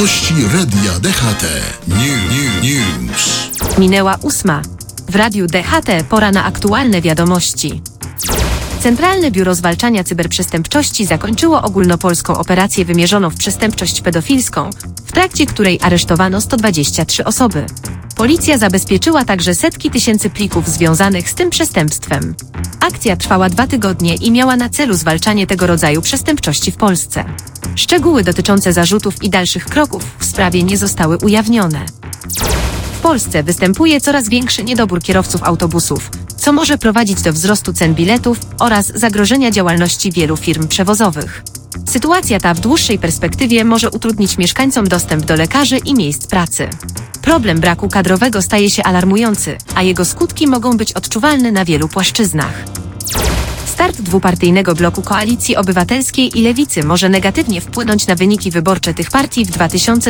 Gości Radia DHT. News. Minęła 8. W Radiu DHT pora na aktualne wiadomości. Centralne Biuro Zwalczania Cyberprzestępczości zakończyło ogólnopolską operację wymierzoną w przestępczość pedofilską, w trakcie której aresztowano 123 osoby. Policja zabezpieczyła także setki tysięcy plików związanych z tym przestępstwem. Akcja trwała 2 tygodnie i miała na celu zwalczanie tego rodzaju przestępczości w Polsce. Szczegóły dotyczące zarzutów i dalszych kroków w sprawie nie zostały ujawnione. W Polsce występuje coraz większy niedobór kierowców autobusów, co może prowadzić do wzrostu cen biletów oraz zagrożenia działalności wielu firm przewozowych. Sytuacja ta w dłuższej perspektywie może utrudnić mieszkańcom dostęp do lekarzy i miejsc pracy. Problem braku kadrowego staje się alarmujący, a jego skutki mogą być odczuwalne na wielu płaszczyznach. Start dwupartyjnego bloku Koalicji Obywatelskiej i Lewicy może negatywnie wpłynąć na wyniki wyborcze tych partii w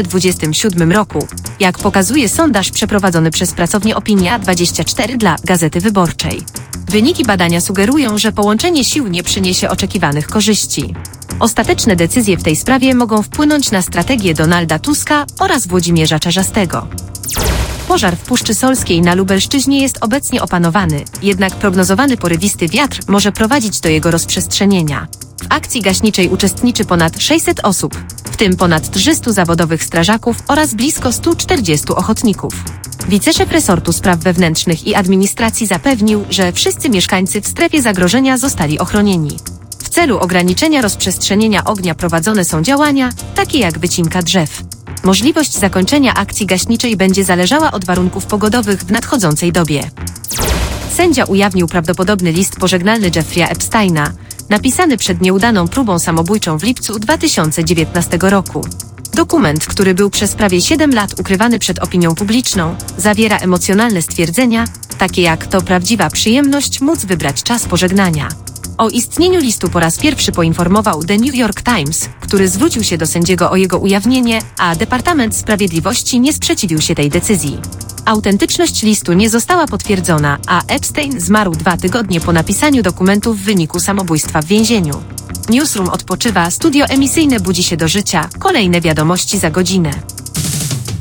2027 roku, jak pokazuje sondaż przeprowadzony przez pracownię Opinia24 dla Gazety Wyborczej. Wyniki badania sugerują, że połączenie sił nie przyniesie oczekiwanych korzyści. Ostateczne decyzje w tej sprawie mogą wpłynąć na strategię Donalda Tuska oraz Włodzimierza Czarzastego. Pożar w Puszczy Solskiej na Lubelszczyźnie jest obecnie opanowany, jednak prognozowany porywisty wiatr może prowadzić do jego rozprzestrzenienia. W akcji gaśniczej uczestniczy ponad 600 osób, w tym ponad 300 zawodowych strażaków oraz blisko 140 ochotników. Wiceszef resortu spraw wewnętrznych i administracji zapewnił, że wszyscy mieszkańcy w strefie zagrożenia zostali ochronieni. W celu ograniczenia rozprzestrzenienia ognia prowadzone są działania, takie jak wycinka drzew. Możliwość zakończenia akcji gaśniczej będzie zależała od warunków pogodowych w nadchodzącej dobie. Sędzia ujawnił prawdopodobny list pożegnalny Jeffrey'a Epsteina, napisany przed nieudaną próbą samobójczą w lipcu 2019 roku. Dokument, który był przez prawie 7 lat ukrywany przed opinią publiczną, zawiera emocjonalne stwierdzenia, takie jak to prawdziwa przyjemność móc wybrać czas pożegnania. O istnieniu listu po raz pierwszy poinformował The New York Times, który zwrócił się do sędziego o jego ujawnienie, a Departament Sprawiedliwości nie sprzeciwił się tej decyzji. Autentyczność listu nie została potwierdzona, a Epstein zmarł 2 tygodnie po napisaniu dokumentu w wyniku samobójstwa w więzieniu. Newsroom odpoczywa, studio emisyjne budzi się do życia, kolejne wiadomości za godzinę.